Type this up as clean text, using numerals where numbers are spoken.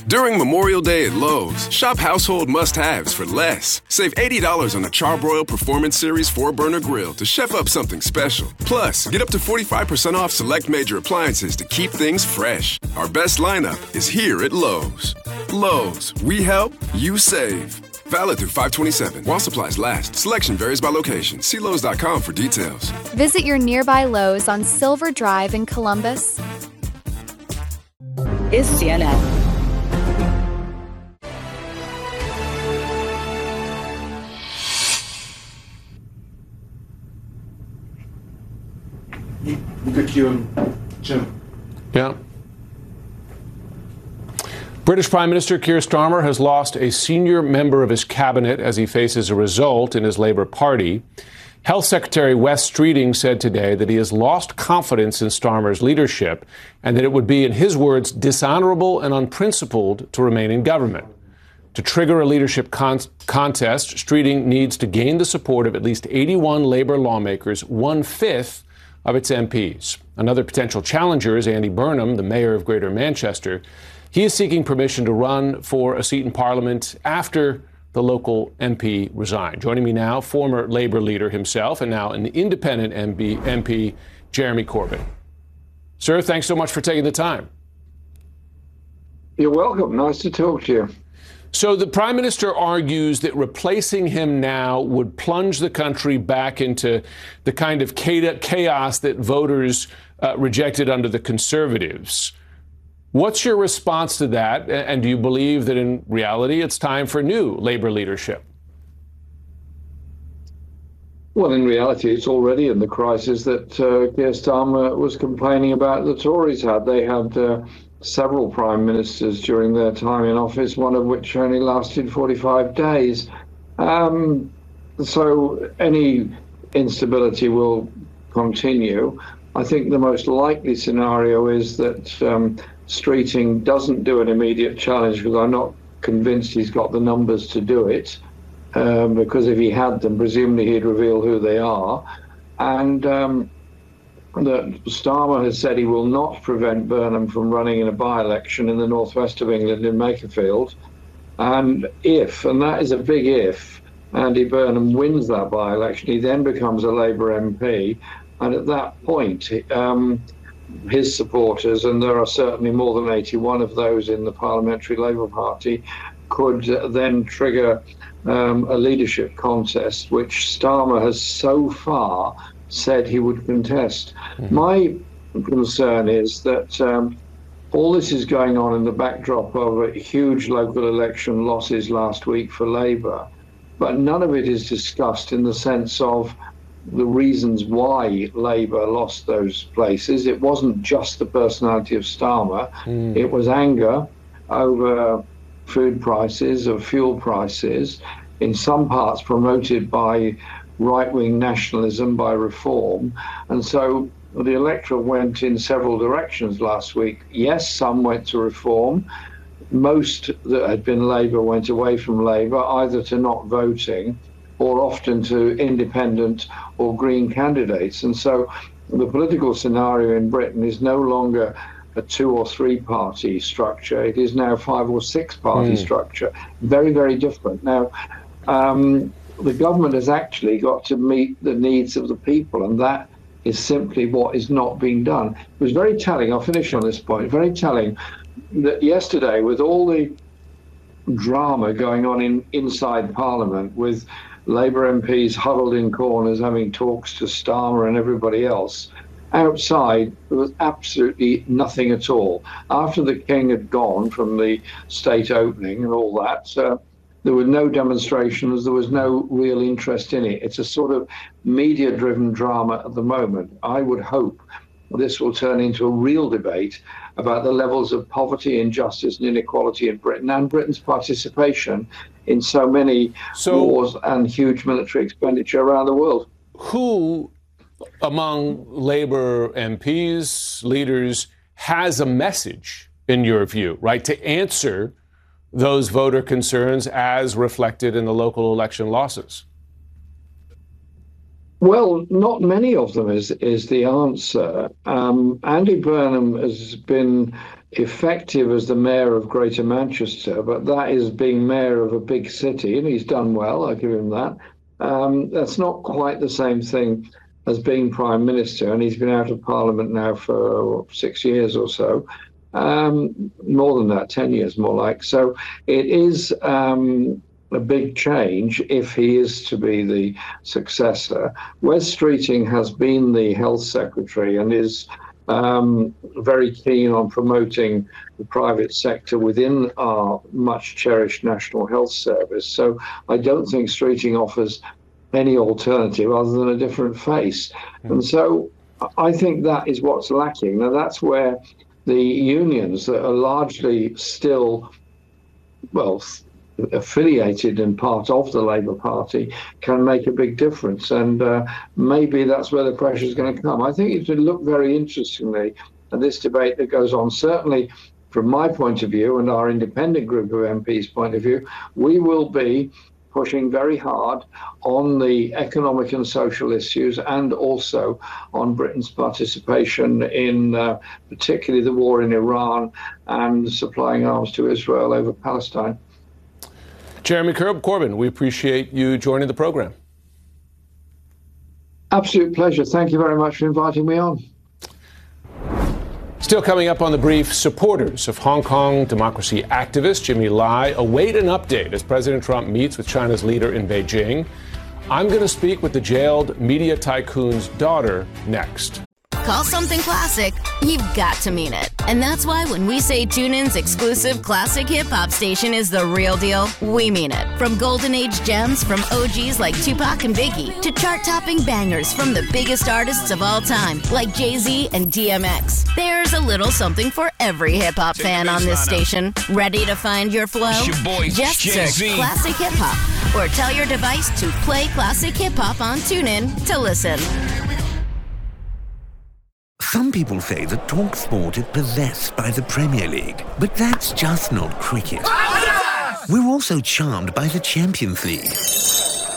During Memorial Day at Lowe's, shop household must-haves for less. Save $80 on the Charbroil Performance Series 4-burner grill to chef up something special. Plus, get up to 45% off select major appliances to keep things fresh. Our best lineup is here at Lowe's. Lowe's, we help, you save. Valid through 5/27 while supplies last. Selection varies by location. See Lowe's.com for details. Visit your nearby Lowe's on Silver Drive in Columbus. Is CNN. Good, you and Jim. Yeah. British Prime Minister Keir Starmer has lost a senior member of his cabinet as he faces a result in his Labour Party. Health Secretary Wes Streeting said today that he has lost confidence in Starmer's leadership and that it would be, in his words, dishonourable and unprincipled to remain in government. To trigger a leadership contest, Streeting needs to gain the support of at least 81 Labour lawmakers, 1/5 of its MPs. Another potential challenger is Andy Burnham, the mayor of Greater Manchester. He is seeking permission to run for a seat in Parliament after the local MP resigned. Joining me now, former Labour leader himself and now an independent MP, Jeremy Corbyn. Sir, thanks so much for taking the time. You're welcome. Nice to talk to you. So the Prime Minister argues that replacing him now would plunge the country back into the kind of chaos that voters rejected under the Conservatives. What's your response to that? And do you believe that in reality it's time for new Labour leadership? Well, in reality, it's already in the crisis that Keir Starmer was complaining about the Tories had. They had several prime ministers during their time in office, one of which only lasted 45 days. So any instability will continue. I think the most likely scenario is that Streeting doesn't do an immediate challenge, because I'm not convinced he's got the numbers to do it, because if he had them, presumably he'd reveal who they are. And that Starmer has said he will not prevent Burnham from running in a by-election in the northwest of England in Makerfield. And if, and that is a big if, Andy Burnham wins that by-election, he then becomes a Labour MP. And at that point, his supporters, and there are certainly more than 81 of those in the Parliamentary Labour Party, could then trigger a leadership contest, which Starmer has so far said he would contest. Mm-hmm. My concern is that all this is going on in the backdrop of huge local election losses last week for Labour, but none of it is discussed in the sense of the reasons why Labour lost those places. It wasn't just the personality of Starmer. It was anger over food prices, of fuel prices, in some parts promoted by right-wing nationalism, by reform. And so the electorate went in several directions last week. Yes, some went to reform. Most that had been Labour went away from Labour, either to not voting or often to independent or Green candidates. And so the political scenario in Britain is no longer a 2 or 3 party structure. It is now 5 or 6 party structure. Very, very different. Now, the government has actually got to meet the needs of the people, and that is simply what is not being done. It was very telling, I'll finish on this point, very telling that yesterday, with all the drama going on inside Parliament, with Labour MPs huddled in corners having talks to Starmer and everybody else, outside there was absolutely nothing at all. After the King had gone from the state opening and all that, there were no demonstrations, there was no real interest in it. It's a sort of media-driven drama at the moment. I would hope this will turn into a real debate about the levels of poverty, injustice and inequality in Britain, and Britain's participation in so many wars and huge military expenditure around the world. Who among Labour MPs, leaders, has a message, in your view, right, to answer those voter concerns as reflected in the local election losses? Well, not many of them is the answer. Andy Burnham has been effective as the mayor of Greater Manchester, but that is being mayor of a big city, and he's done well, I'll give him that. That's not quite the same thing as being Prime Minister, and he's been out of Parliament now for 6 years or so. More than that, 10 years more like. So it is a big change if he is to be the successor. Wes Streeting has been the Health Secretary and is very keen on promoting the private sector within our much cherished National Health Service. So I don't think Streeting offers any alternative other than a different face. And so I think that is what's lacking. Now, that's where the unions that are largely still, well, affiliated and part of the Labour Party can make a big difference. And maybe that's where the pressure is going to come. I think it would look very interestingly at this debate that goes on. Certainly, from my point of view and our independent group of MPs' point of view, we will be pushing very hard on the economic and social issues and also on Britain's participation in particularly the war in Iran and supplying arms to Israel over Palestine. Jeremy Corbyn, we appreciate you joining the program. Absolute pleasure. Thank you very much for inviting me on. Still coming up on The Brief, supporters of Hong Kong democracy activist Jimmy Lai await an update as President Trump meets with China's leader in Beijing. I'm going to speak with the jailed media tycoon's daughter next. Call something classic, you've got to mean it. And that's why when we say TuneIn's exclusive classic hip-hop station is the real deal, we mean it. From golden age gems from OGs like Tupac and Biggie to chart-topping bangers from the biggest artists of all time like Jay-Z and DMX. There's a little something for every hip-hop fan on this station. Ready to find your flow? Just search Classic Hip-Hop or tell your device to play Classic Hip-Hop on TuneIn to listen. Some people say that TalkSport is possessed by the Premier League, but that's just not cricket. We're also charmed by the Champions League.